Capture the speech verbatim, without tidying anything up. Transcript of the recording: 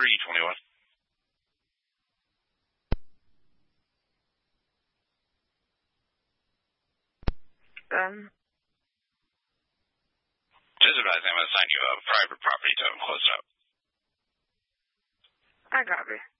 three twenty-one. Um. Just advising I'm going to assign you a private property to close up. I got it.